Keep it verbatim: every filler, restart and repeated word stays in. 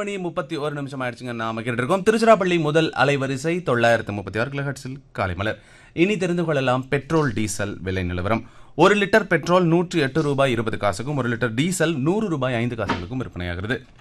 மணி முப்பத்தி ஒரு நிமிஷம் ஆயிடுச்சுங்க. நாம கேட்டு இருக்கோம் திருச்சிராப்பள்ளி முதல் அலைவரிசை தொள்ளாயிரத்து முப்பத்தி ஆறு கிலோஹெர்ட்ஸில் காலை மலர். இனி தெரிந்து கொள்ளலாம் பெட்ரோல் டீசல் விலை நிலவரம். ஒரு லிட்டர் பெட்ரோல் நூற்றி எட்டு ரூபாய் இருபது காசுக்கும் ஒரு லிட்டர் டீசல் நூறு ரூபாய் ஐந்து காசுகளுக்கும் விற்பனையாகிறது.